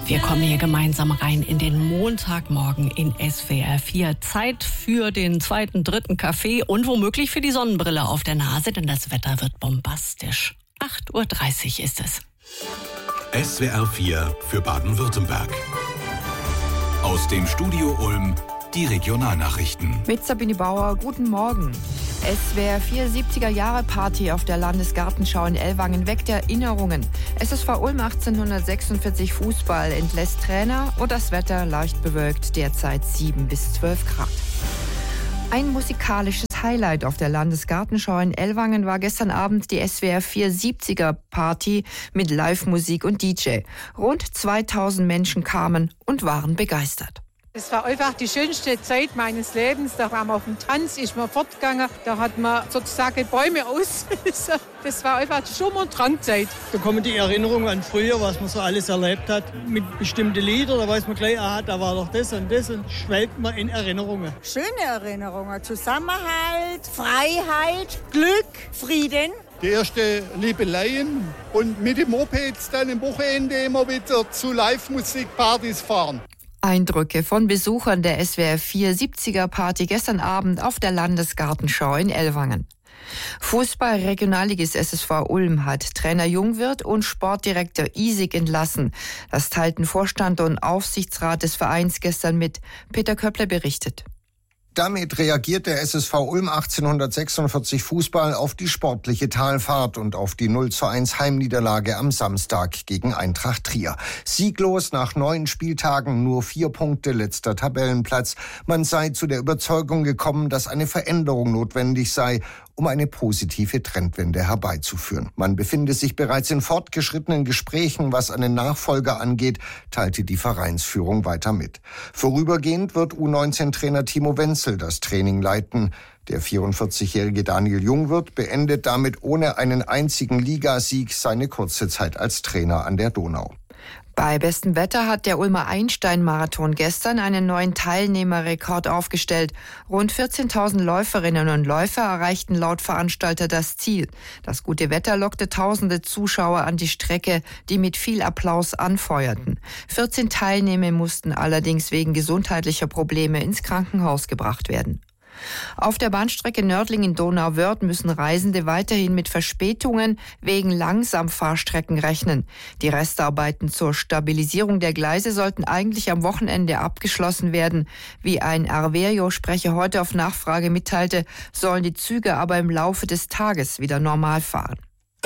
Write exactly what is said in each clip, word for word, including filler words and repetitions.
Wir kommen hier gemeinsam rein in den Montagmorgen in S W R vier. Zeit für den zweiten, dritten Kaffee und womöglich für die Sonnenbrille auf der Nase, denn das Wetter wird bombastisch. acht Uhr dreißig ist es. S W R vier für Baden-Württemberg. Aus dem Studio Ulm die Regionalnachrichten. Mit Sabine Bauer, guten Morgen. S W R vier siebziger-Jahre-Party auf der Landesgartenschau in Ellwangen weckt Erinnerungen. S S V Ulm achtzehnhundertsechsundvierzig Fußball entlässt Trainer und das Wetter leicht bewölkt, derzeit sieben bis zwölf Grad. Ein musikalisches Highlight auf der Landesgartenschau in Ellwangen war gestern Abend die S W R vier siebziger-Party mit Live-Musik und D J. Rund zweitausend Menschen kamen und waren begeistert. Es war einfach die schönste Zeit meines Lebens. Da waren wir auf dem Tanz, ist man fortgegangen. Da hat man sozusagen Bäume aus. Das war einfach die Sturm- und Drangzeit. Da kommen die Erinnerungen an früher, was man so alles erlebt hat. Mit bestimmten Liedern, da weiß man gleich, aha, da war doch das und das. Und schwelgt man in Erinnerungen. Schöne Erinnerungen. Zusammenhalt, Freiheit, Glück, Frieden. Die erste Liebeleien und mit dem Moped dann am Wochenende immer wieder zu Live-Musik-Partys fahren. Eindrücke von Besuchern der S W R vier siebziger-Party gestern Abend auf der Landesgartenschau in Ellwangen. Fußball-Regionalligist S S V Ulm hat Trainer Jungwirth und Sportdirektor Isig entlassen. Das teilten Vorstand und Aufsichtsrat des Vereins gestern mit. Peter Köppler berichtet. Damit reagiert der S S V Ulm achtzehnhundertsechsundvierzig Fußball auf die sportliche Talfahrt und auf die null zu eins Heimniederlage am Samstag gegen Eintracht Trier. Sieglos nach neun Spieltagen, nur vier Punkte, letzter Tabellenplatz. Man sei zu der Überzeugung gekommen, dass eine Veränderung notwendig sei, um eine positive Trendwende herbeizuführen. Man befinde sich bereits in fortgeschrittenen Gesprächen, was einen Nachfolger angeht, teilte die Vereinsführung weiter mit. Vorübergehend wird U neunzehn Trainer Timo Wenzel das Training leiten. Der vierundvierzigjährige Daniel Jungwirth beendet damit ohne einen einzigen Ligasieg seine kurze Zeit als Trainer an der Donau. Bei bestem Wetter hat der Ulmer Einstein-Marathon gestern einen neuen Teilnehmerrekord aufgestellt. Rund vierzehntausend Läuferinnen und Läufer erreichten laut Veranstalter das Ziel. Das gute Wetter lockte tausende Zuschauer an die Strecke, die mit viel Applaus anfeuerten. vierzehn Teilnehmer mussten allerdings wegen gesundheitlicher Probleme ins Krankenhaus gebracht werden. Auf der Bahnstrecke Nördlingen-Donauwörth müssen Reisende weiterhin mit Verspätungen wegen Langsamfahrstrecken rechnen. Die Restarbeiten zur Stabilisierung der Gleise sollten eigentlich am Wochenende abgeschlossen werden. Wie ein Arverio-Sprecher heute auf Nachfrage mitteilte, sollen die Züge aber im Laufe des Tages wieder normal fahren.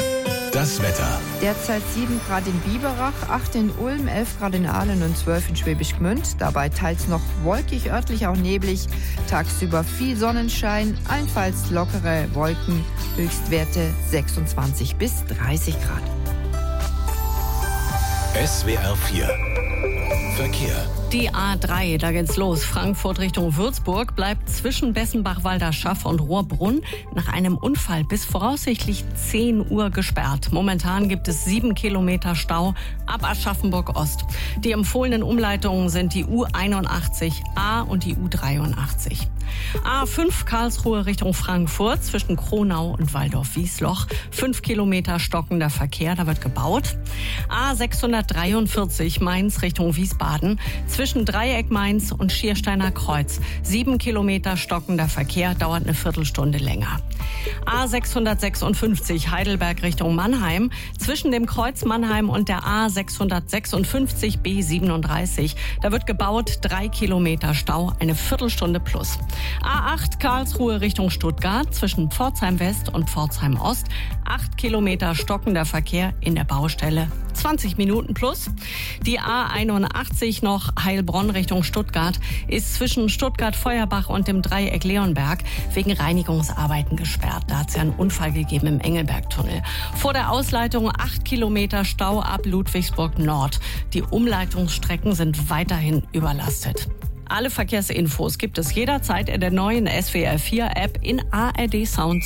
Das Wetter. Derzeit sieben Grad in Biberach, acht in Ulm, elf Grad in Aalen und zwölf in Schwäbisch Gmünd. Dabei teils noch wolkig, örtlich auch neblig. Tagsüber viel Sonnenschein, allenfalls lockere Wolken. Höchstwerte sechsundzwanzig bis dreißig Grad. S W R vier. Verkehr. Die A drei, da geht's los. Frankfurt Richtung Würzburg bleibt zwischen Bessenbach-Walderschaff und Rohrbrunn nach einem Unfall bis voraussichtlich zehn Uhr gesperrt. Momentan gibt es sieben Kilometer Stau ab Aschaffenburg Ost. Die empfohlenen Umleitungen sind die U einundachtzig A und die U dreiundachtzig. A fünf Karlsruhe Richtung Frankfurt zwischen Kronau und Waldorf-Wiesloch. Fünf Kilometer stockender Verkehr, da wird gebaut. A sechshundertdreiundvierzig Mainz Richtung Wiesbaden zwischen Dreieck Mainz und Schiersteiner Kreuz. Sieben Kilometer stockender Verkehr, dauert eine Viertelstunde länger. A sechshundertsechsundfünfzig Heidelberg Richtung Mannheim zwischen dem Kreuz Mannheim und der A sechshundertsechsundfünfzig B siebenunddreißig. Da wird gebaut, drei Kilometer Stau, eine Viertelstunde plus. A acht Karlsruhe Richtung Stuttgart zwischen Pforzheim West und Pforzheim Ost. Acht Kilometer stockender Verkehr in der Baustelle. zwanzig Minuten plus. Die A einundachtzig noch Heilbronn Richtung Stuttgart ist zwischen Stuttgart-Feuerbach und dem Dreieck Leonberg wegen Reinigungsarbeiten gesperrt. Da hat es ja einen Unfall gegeben im Engelbergtunnel. Vor der Ausleitung acht Kilometer Stau ab Ludwigsburg Nord. Die Umleitungsstrecken sind weiterhin überlastet. Alle Verkehrsinfos gibt es jederzeit in der neuen S W R vier App in A R D Sounds.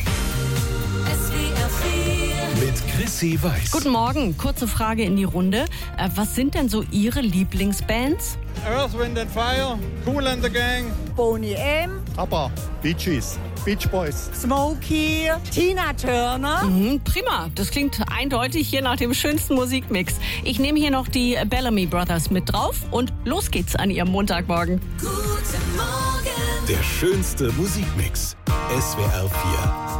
Mit Chrissy Weiß. Guten Morgen, kurze Frage in die Runde. Äh, was sind denn so Ihre Lieblingsbands? Earth, Wind and Fire, Kool and the Gang. Boney M., Aber Bee Gees, Beach Boys. Smokey, Tina Turner. Mhm, prima, das klingt eindeutig hier nach dem schönsten Musikmix. Ich nehme hier noch die Bellamy Brothers mit drauf und los geht's an Ihrem Montagmorgen. Guten Morgen. Der schönste Musikmix. S W R vier.